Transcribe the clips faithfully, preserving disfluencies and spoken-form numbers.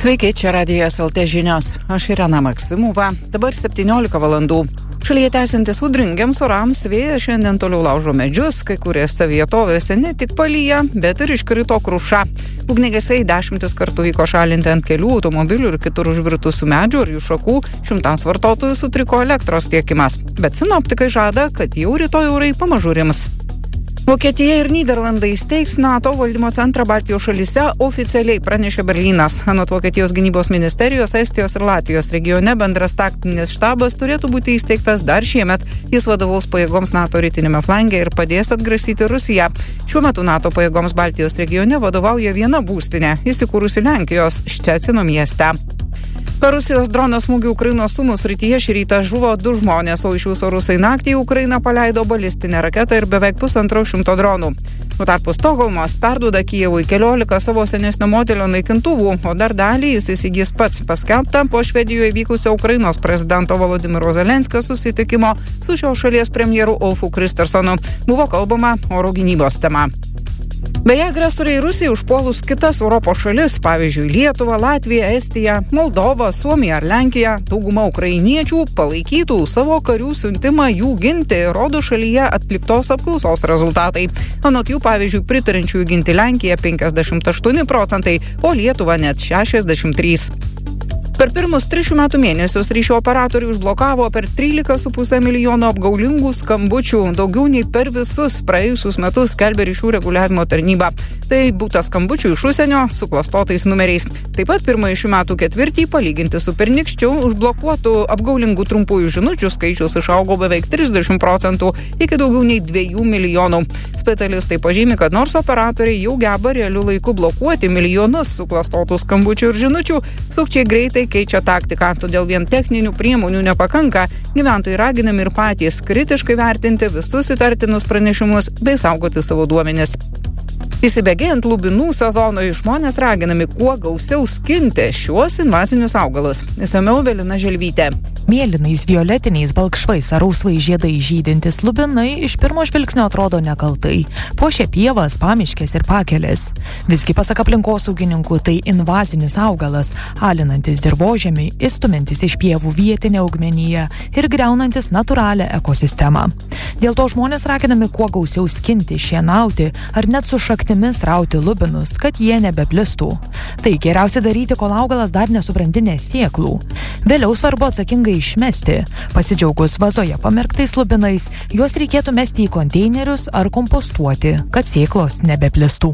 Sveiki, čia Radijas L T žinios. Aš Irena Maksimova. Dabar septyniolika valandų. Šalyje tęsiantis audringiams orams vėjas šiandien toliau laužo medžius, kai kuriuose vietovėse ne tik palyja, bet ir iškrito kruša. Ugniagesiai dešimtis kartų vyko šalinti ant kelių automobilių ir kitur užvirtusių medžių ir jų šakų, šimtams vartotojų sutriko elektros tiekimas. Bet sinoptikai žada, kad jau rytoj orai pamažu rims. Vokietija ir Nyderlandai steigs NATO valdymo centrą Baltijos šalyse, oficialiai pranešė Berlynas. Anot Vokietijos gynybos ministerijos, Estijos ir Latvijos regione bendras taktinis štabas turėtų būti įsteigtas dar šiemet. Jis vadovaus pajėgoms NATO rytiniame flange ir padės atgrasyti Rusiją. Šiuo metu NATO pajėgoms Baltijos regione vadovauja viena būstinė, įsikūrusi Lenkijos Ščecino mieste. Per Rusijos drono smūgių Ukrainos Sumų srityje šį rytą žuvo du žmonės, o iš viso rusai naktį į Ukrainą paleido balistinę raketą ir beveik pusantro šimto dronų. Tuo tarpu Stokholmas perduoda Kijevui keliolika savo senesnio modelio naikintuvų, o dar dalį jis įsigys pats, paskelbta po Švedijoje vykusio Ukrainos prezidento Volodymyro Zelenskio susitikimo su šios šalies premjeru Ulfu Kristersonu. Buvo kalbama oro gynybos tema. Beje, agresoriai Rusijai užpuolus kitas Europos šalis, pavyzdžiui, Lietuvą, Latviją, Estiją, Moldovą, Suomiją ar Lenkiją, dauguma ukrainiečių palaikytų savo karių siuntimą jų ginti, rodo šalyje atliktos apklausos rezultatai. Anot jų, pavyzdžiui, pritarančiųjų ginti Lenkiją penkiasdešimt aštuoni procentai, o Lietuvą net šešiasdešimt trys. Per pirmus tris šių metų mėnesius ryšio operatoriai užblokavo per trylika su puse milijono apgaulingų skambučių, daugiau nei per visus praėjusius metus, skelbia ryšių reguliavimo tarnyba. Tai būta skambučių iš užsienio su klastotais numeriais. Taip pat pirmąjį šių metų ketvirtį, palyginti su pernykščiu, užblokuotų apgaulingų trumpųjų žinučių skaičius išaugo beveik trisdešimt procentų iki daugiau nei dviejų milijonų. Specialistai pažymi, kad nors operatoriai jau geba realiu laiku blokuoti milijonus suklastotų skambučių ir žinučių, sukčiai greitai keičia taktiką, todėl vien techninių priemonių nepakanka. Gyventojai raginami ir patys kritiškai vertinti visus įtartinus pranešimus bei saugoti savo duomenis. Įsibėgėjant lubinų sezonui, žmonės raginami kuo gausiau skinti šiuos invazinius augalus. Išsamiau Evelina Želvytė. Mėlynais, violetiniais, balkšvais ar rausvais žiedai žydintys lubinai iš pirmo žvilgsnio atrodo nekaltai. Puošia pievas, pamiškės ir pakelės. Visgi pasak aplinkosaugininkų, tai invazinis augalas, alinantis dirvožemį, išstumiantis iš pievų vietinę augmeniją ir griaunantis natūralią ekosistemą. Dėl to žmonės raginami kuo gausiau skinti, šienauti ar net su šaktimis rauti lubinus, kad jie nebeplistų. Tai geriausia daryti, kol augalas dar nesubrandinė sėklų. Vėliau svarbu atsakingai išmesti. Pasidžiaugus vazoje pamerktais lubinais, juos reikėtų mesti į konteinerius ar kompostuoti, kad sėklos nebeplistų.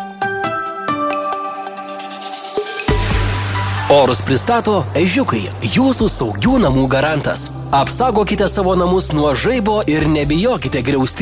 Orus pristato Ežiukai, jūsų saugių namų garantas. Apsaugokite savo namus nuo žaibo ir nebijokite griausti.